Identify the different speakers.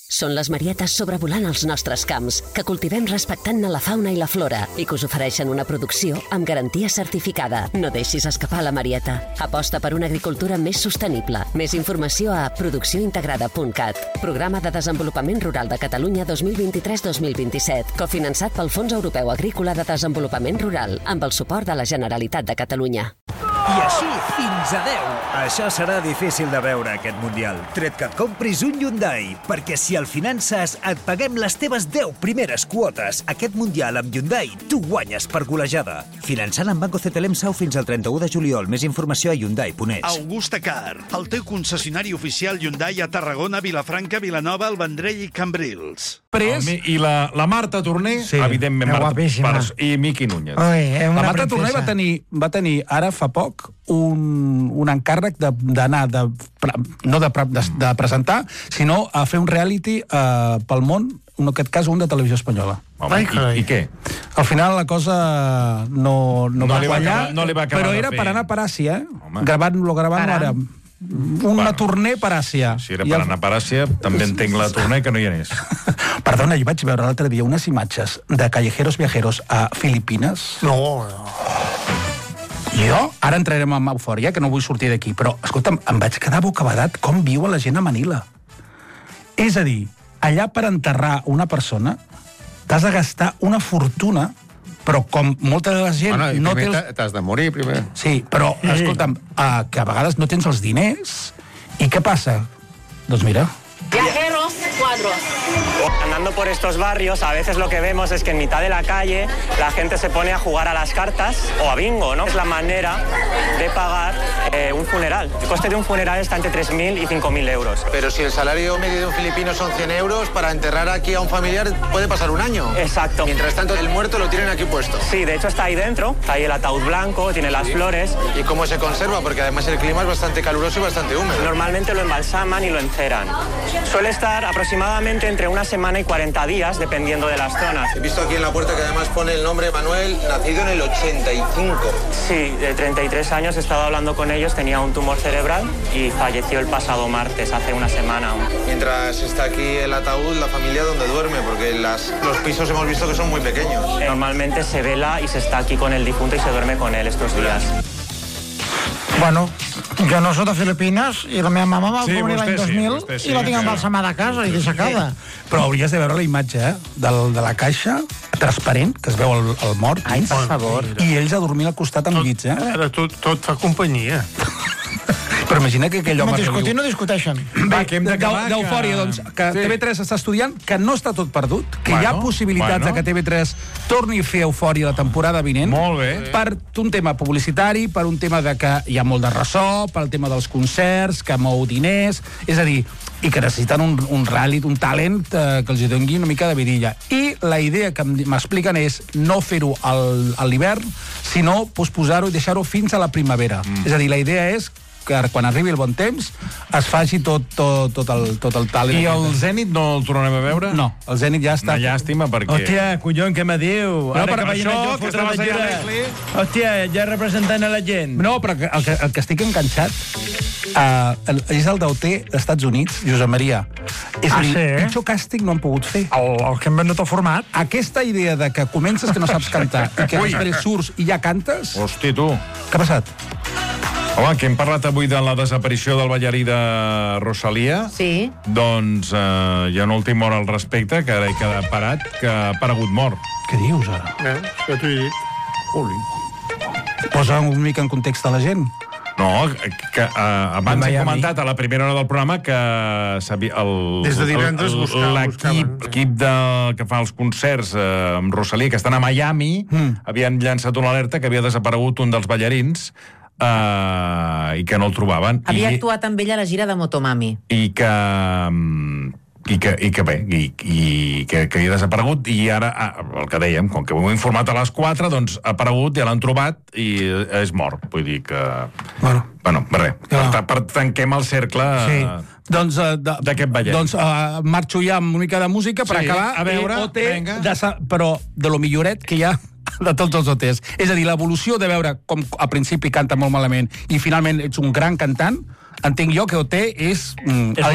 Speaker 1: Són les marietes sobrevolant els nostres camps, que cultivem respectant la fauna i la flora i que us ofereixen una producció amb garantia certificada. No deixis escapar la marieta. Aposta per una agricultura més sostenible. Més informació a produccióintegrada.cat. Programa de Desenvolupament Rural de Catalunya 2023-2027, cofinançat pel Fons Europeu Agrícola de Desenvolupament Rural, amb el suport de la Generalitat de Catalunya.
Speaker 2: I així, fins a 10. Això serà difícil de veure, aquest Mundial. Tret que et compris un Hyundai, perquè si al Finances et paguem les teves 10 primeres quotes, aquest Mundial amb Hyundai tu guanyes per golejada. Finançant amb Banco CTLM Sau fins al 31 de juliol. Més informació a Hyundai.es.
Speaker 3: Augusta Car, el teu concessionari oficial Hyundai a Tarragona, Vilafranca, Vilanova, el Vendrell i Cambrils.
Speaker 4: I la Marta Torner, sí, evidentment, i Miqui Núñez. La Marta Torner va tenir ara fa poc un encàrrec d'anar, no de presentar, sinó a fer un reality pel món, en aquest cas un de Televisió Espanyola.
Speaker 5: I què?
Speaker 4: Al final la cosa no va quallar, però era per anar per Àsia, Gravant-lo ara. Una Torner per Àsia.
Speaker 5: Si era per anar per Àsia, també entenc la Torner que no hi anés.
Speaker 4: Perdona, jo vaig veure l'altre dia unes imatges de callejeros viajeros a Filipines.
Speaker 5: No.
Speaker 4: Jo, ara entrarem en eufòria, que no vull sortir d'aquí, però, escolta'm, em vaig quedar bocabadat com viu la gent a Manila. És a dir, allà per enterrar una persona t'has de gastar una fortuna, però com molta de la gent no té...
Speaker 5: T'has de morir primer.
Speaker 4: Sí, però, escolta'm, que a vegades no tens els diners, i què passa? Doncs mira...
Speaker 6: Viajeros, cuadros. Andando por estos barrios, a veces lo que vemos es que en mitad de la calle la gente se pone a jugar a las cartas o a bingo, ¿no? Es la manera de pagar un funeral. El coste de un funeral está entre 3.000 y 5.000 euros.
Speaker 7: Pero si el salario medio de un filipino son 100 euros, para enterrar aquí a un familiar puede pasar un año.
Speaker 6: Exacto.
Speaker 7: Mientras tanto, el muerto lo tienen aquí puesto.
Speaker 6: Sí, de hecho está ahí dentro, está ahí el ataúd blanco, tiene las flores.
Speaker 7: ¿Y cómo se conserva? Porque además el clima es bastante caluroso y bastante húmedo.
Speaker 6: Normalmente lo embalsaman y lo enceran. Suele estar aproximadamente entre una semana y 40 días, dependiendo de las zonas.
Speaker 7: He visto aquí en la puerta que además pone el nombre Manuel, nacido en el 85.
Speaker 6: Sí, de 33 años, he estado hablando con ellos, tenía un tumor cerebral y falleció el pasado martes, hace una semana aún.
Speaker 7: Mientras está aquí el ataúd, la familia donde duerme, porque los pisos hemos visto que son muy pequeños.
Speaker 6: Normalmente se vela y se está aquí con el difunto y se duerme con él estos días.
Speaker 8: Bueno, jo no soc de Filipines i la meva mama va morir l'any 2000 i la tinc embalsamada a casa i dissecada.
Speaker 4: Però hauries de veure la imatge de la caixa transparent, que es veu el mort.
Speaker 9: Ai, per favor.
Speaker 4: I ells a dormir al costat amb llits,
Speaker 5: Ara tot fa companyia.
Speaker 4: Però imagina que aquell home...
Speaker 8: Discutir no discuteixen.
Speaker 4: Va, d'eufòria, doncs, que TV3 està estudiant, que no està tot perdut, que hi ha possibilitats de que TV3 torni a fer eufòria la temporada vinent.
Speaker 5: Molt bé.
Speaker 4: Per un tema publicitari, per un tema de que hi ha molt de ressò, per el tema dels concerts, que mou diners, és a dir, i que necessiten un reality, un talent que els doni una mica de vidilla. I la idea que m'expliquen és no fer-ho a l'hivern, sinó posposar-ho i deixar-ho fins a la primavera. És a dir, la idea és que quan arribi el bon temps es faci tot el talent.
Speaker 5: I el Zènit no el tornarem a veure?
Speaker 4: No, el Zènit ja està...
Speaker 5: Una llàstima, perquè...
Speaker 9: Hòstia, collons, què me diu?
Speaker 5: No, per això, que estaves allà a Leslie...
Speaker 9: Hòstia, ja representant a la gent.
Speaker 4: No, però el que estic enganxat és el d'OT d'Estats Units, Josep Maria. És a dir, pitjor càsting no han pogut fer.
Speaker 8: El que hem venut el format.
Speaker 4: Aquesta idea de que comences que no saps cantar i que després surts i ja cantes...
Speaker 5: Hosti, tu.
Speaker 4: Què ha passat?
Speaker 5: Home, que hem parlat avui de la desaparició del ballarí de Rosalia.
Speaker 9: Sí.
Speaker 5: Doncs hi ha una última hora al respecte, que ara he quedat parat, que ha aparegut mort.
Speaker 4: Què dius, ara?
Speaker 5: Que t'ho he dit.
Speaker 4: Posa una mica en context a la gent.
Speaker 5: No, que abans he comentat a la primera hora del programa que
Speaker 7: des de divendres
Speaker 5: l'equip que fa els concerts amb Rosalia, que estan a Miami, havien llançat una alerta que havia desaparegut un dels ballarins i que no el trobaven.
Speaker 9: Havia actuat amb ella a la gira de Motomami.
Speaker 5: I que havia desaparegut, i ara, el que dèiem, com que ho hem informat a les 4, doncs ha aparegut, ja l'han trobat i és mort. Vull dir que... Bueno, res. Tanquem el cercle d'aquest ballet.
Speaker 4: Doncs marxo ja amb una mica de música per acabar.
Speaker 5: A veure,
Speaker 4: però de lo milloret que hi ha de tots els OTs. És a dir, l'evolució de veure com al principi canta molt malament i finalment ets un gran cantant, entenc jo que OT és